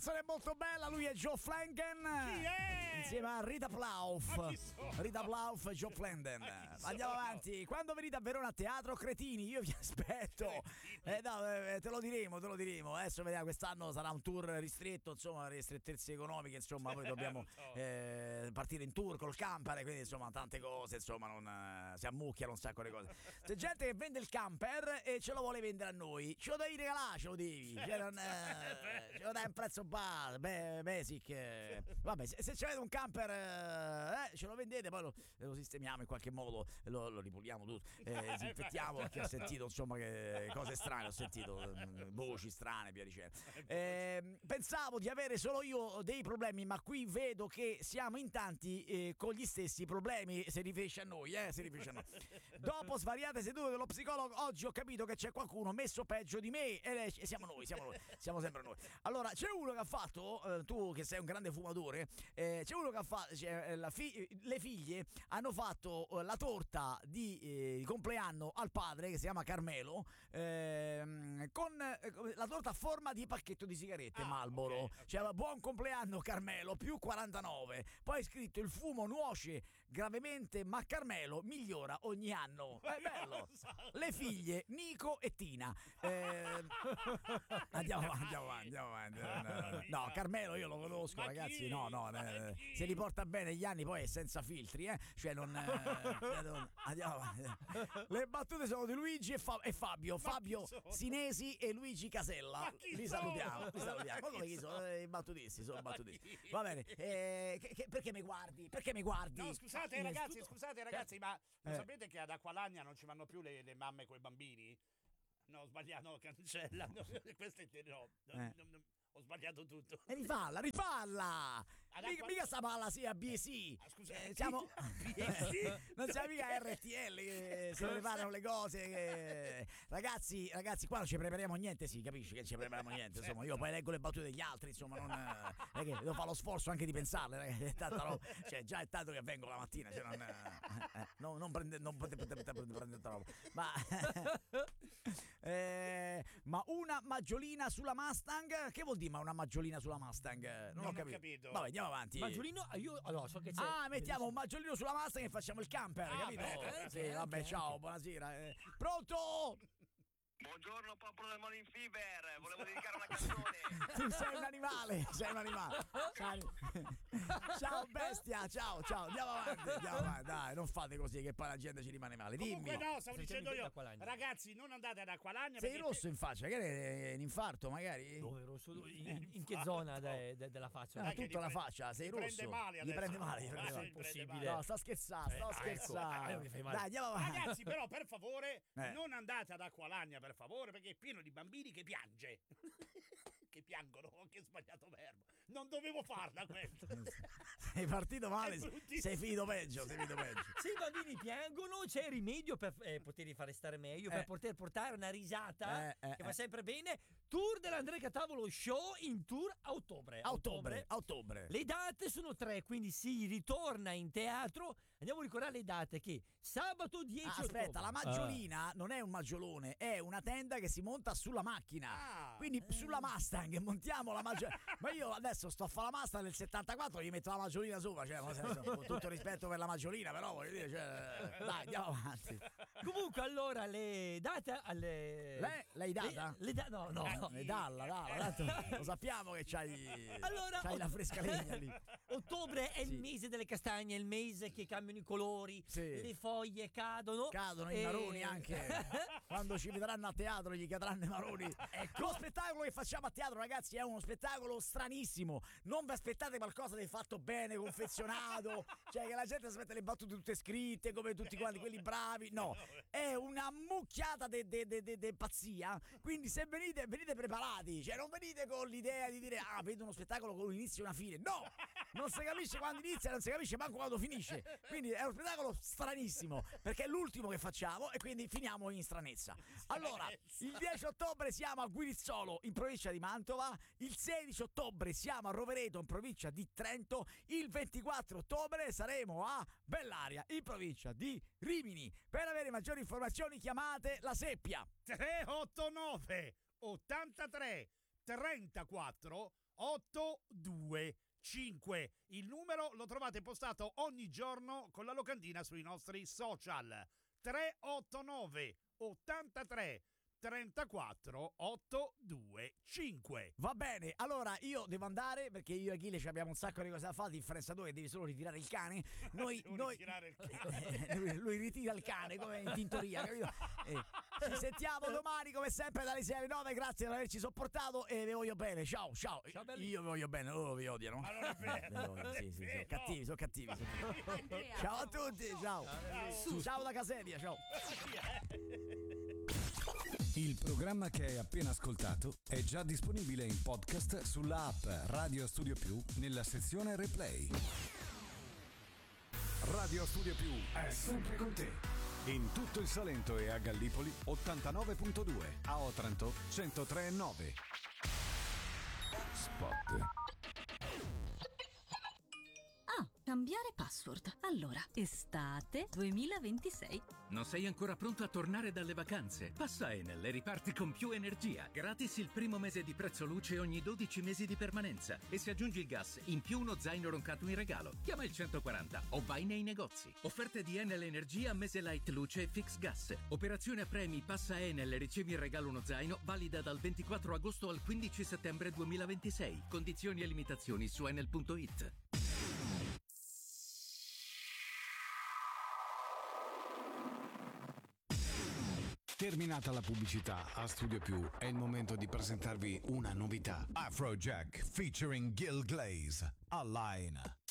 canzone molto bella, lui è Joe Flanagan. Chi è? Insieme a Rita Plauf. Rita Plauf e Joe Flanagan. Andiamo avanti. Quando venite a Verona a teatro, cretini, io vi aspetto. Te lo diremo. Adesso vediamo, quest'anno sarà un tour ristretto, insomma, ristrettezze economiche, insomma, poi dobbiamo partire in tour col camper, quindi insomma tante cose, insomma, non si ammucchiano un sacco di cose. C'è gente che vende il camper e ce lo vuole vendere a noi. Ce lo devi regalare, ce lo devi. Cioè, ce lo dai a un prezzo basic. Vabbè, se avete un camper, ce lo vendete, poi lo sistemiamo in qualche modo, lo ripuliamo tutto, disinfettiamo, perché ho sentito insomma che cose strane, ho sentito voci strane, via dicendo. Pensavo di avere solo io dei problemi, ma qui vedo che siamo in tanti con gli stessi problemi. Si riferisce a noi. Dopo svariate sedute dello psicologo, oggi ho capito che c'è qualcuno messo peggio di me e siamo noi, siamo sempre noi. Allora, c'è uno che ha fatto, tu che sei un grande fumatore, c'è uno che ha fatto, le figlie hanno fatto la torta di compleanno al padre, che si chiama Carmelo, con la torta a forma di pacchetto di sigarette Marlboro. Okay. Cioè, buon compleanno Carmelo, più 49. Poi è scritto: il fumo nuoce gravemente, ma Carmelo migliora ogni anno. È bello. Le figlie Nico e Tina. Andiamo avanti. No, Carmelo io lo conosco, ma ragazzi. No, se li porta bene gli anni, poi è senza filtri, Cioè non andiamo avanti. Le battute sono di Luigi e Fabio Sinesi e Luigi Casella. Li salutiamo. Ma come chi sono? I battutisti, sono battutisti. Va bene. Perché mi guardi? No, scusate ragazzi, ma lo sapete che ad Acqualagna non ci vanno più le mamme coi bambini? No, ho sbagliato, cancella. Questo è ho sbagliato tutto. E rifalla! Mica sta palla sia BC. Siamo non siamo mica RTL che se preparano le cose. Ragazzi, qua non ci prepariamo niente, sì, capisci che ci prepariamo niente. Insomma, io poi leggo le battute degli altri, insomma, non è che devo fare lo sforzo anche di pensarle, ragazzi. È tanta roba. Cioè, già è tanto che vengo la mattina, cioè non potete prendere roba. Ma una maggiolina sulla Mustang, che vuol dire? Ma una maggiolina sulla Mustang? Non ho capito. Vabbè, andiamo avanti. Maggiolino, io allora so che c'è. Mettiamo un maggiolino sulla Mustang e facciamo il camper, capito? Sì, vabbè, ciao, buonasera. Pronto? Buongiorno popolo del Morning Fever, volevo dedicare una canzone. Tu sei un animale. Ciao bestia, ciao, andiamo avanti, dai, non fate così che poi la gente ci rimane male. Dimmi. Comunque no, stavo dicendo io, ragazzi, non andate ad Acqualagna. Sei rosso in faccia, che è un infarto magari? Dove rosso? In che zona della faccia? Tutta la faccia, sei rosso. Gli prende male. È impossibile. No, sto scherzando. Dai, andiamo avanti. Ragazzi, però per favore non andate ad Acqualagna, per favore, perché è pieno di bambini che piange. Che piangono, ho anche sbagliato verbo. Non dovevo farla questa. Sei partito male, sei finito peggio. Se i bambini piangono, c'è rimedio per poterli fare stare meglio, per poter portare una risata che va sempre bene. Tour dell'Andrea Catavolo Show in tour a ottobre. Le date sono 3, quindi si ritorna in teatro. Andiamo a ricordare le date, che sabato 10 ottobre. Aspetta, la maggiolina non è un maggiolone, è una tenda che si monta sulla macchina. Quindi sulla Mustang montiamo la maggiolina. Ma io adesso sto a fare la Mustang nel 74, gli metto la maggiolina sopra, cioè, con tutto rispetto per la maggiolina, però voglio dire, cioè, dai, andiamo avanti. Comunque, allora, le date Lei data? No. Dalla, tanto lo sappiamo che c'hai la fresca legna lì. Ottobre è il mese delle castagne, è il mese che cambiano i colori, le foglie cadono i maroni anche. Quando ci vedranno a teatro gli cadranno i maroni. Lo spettacolo che facciamo a teatro, ragazzi, è uno spettacolo stranissimo. Non vi aspettate qualcosa di fatto bene, confezionato, cioè che la gente aspetta le battute tutte scritte come tutti quanti quelli bravi. No, è una mucchiata de pazzia. Quindi se venite preparati, cioè non venite con l'idea di dire vedo uno spettacolo con un inizio e una fine. No, non si capisce quando inizia, non si capisce manco quando finisce. Quindi è uno spettacolo stranissimo, perché è l'ultimo che facciamo e quindi finiamo in stranezza. Allora, il 10 ottobre siamo a Guirizzolo in provincia di Mantova, il 16 ottobre siamo a Rovereto in provincia di Trento, il 24 ottobre saremo a Bellaria in provincia di Rimini. Per avere maggiori informazioni chiamate la Seppia 389 83 34 825. Il numero lo trovate postato ogni giorno con la locandina sui nostri social. 389 83 34 825. Va bene, allora io devo andare perché io e Achille abbiamo un sacco di cose da fare, a differenza tua che devi solo ritirare il cane. Ritirare il cane. lui ritira il cane come in tintoria, capito? Ci sentiamo domani come sempre dalle 6 alle 9. Grazie per averci sopportato e vi voglio bene. Ciao. Ciao io vi voglio bene, loro vi odiano. Ma non è vero. Sì, sono cattivi. Ciao a tutti, ciao. Ciao da Casedia, ciao. Il programma che hai appena ascoltato è già disponibile in podcast sulla app Radio Studio Più nella sezione Replay. Radio Studio Più è sempre con te. In tutto il Salento e a Gallipoli 89.2, a Otranto 103.9. Spot. Cambiare password. Allora, estate 2026. Non sei ancora pronto a tornare dalle vacanze? Passa Enel e riparti con più energia. Gratis il primo mese di prezzo luce ogni 12 mesi di permanenza. E se aggiungi il gas, in più uno zaino roncato in regalo. Chiama il 140 o vai nei negozi. Offerte di Enel Energia, mese light luce e fix gas. Operazione a premi, passa Enel e ricevi in regalo uno zaino, valida dal 24 agosto al 15 settembre 2026. Condizioni e limitazioni su enel.it. Terminata la pubblicità, a Studio Più è il momento di presentarvi una novità. Afrojack featuring Gil Glaze, A Line.